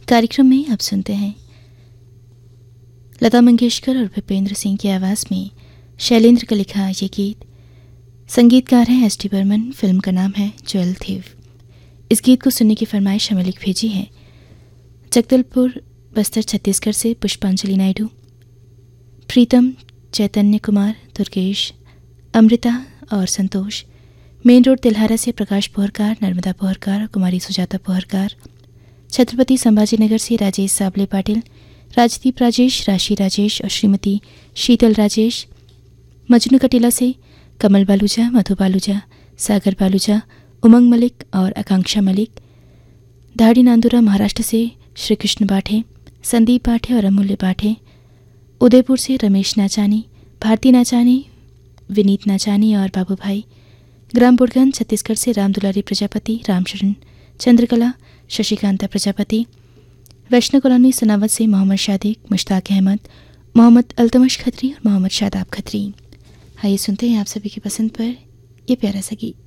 कार्यक्रम में आप सुनते हैं लता मंगेशकर और भूपेंद्र सिंह की आवाज़ में शैलेंद्र का लिखा ये गीत। संगीतकार हैं एस टी बर्मन। फिल्म का नाम है ज्वेल थीफ। इस गीत को सुनने की फरमाइश हमें लिख भेजी है जगदलपुर बस्तर छत्तीसगढ़ से पुष्पांजलि नायडू, प्रीतम, चैतन्य कुमार, दुर्गेश, अमृता और संतोष। मेन रोड तिल्हारा से प्रकाश पोहरकार, नर्मदा पोहरकार, कुमारी सुजाता पोहरकार। छत्रपति संभाजीनगर से राजेश साबले पाटिल, राजदीप राजेश, राशि राजेश और श्रीमती शीतल राजेश। मजनू कटीला से कमल बालूजा, मधु बालूजा, सागर बालूजा, उमंग मलिक और आकांक्षा मलिक। धाड़ी नांदुरा महाराष्ट्र से श्री कृष्ण बाठे, संदीप बाठे और अमूल्य बाठे। उदयपुर से रमेश नाचानी, भारती नाचानी, विनीत नाचानी और बाबू भाई। ग्राम बुड़गन छत्तीसगढ़ से रामदुलारी प्रजापति, रामशरण चंद्रकला, शशिकांता प्रजापति। वैष्णव कॉलोनी सनावत से मोहम्मद शादिक, मुश्ताक अहमद, मोहम्मद अल्तमश खत्री और मोहम्मद शादाब खत्री। आइए सुनते हैं आप सभी की पसंद पर ये प्यारा सा गीत।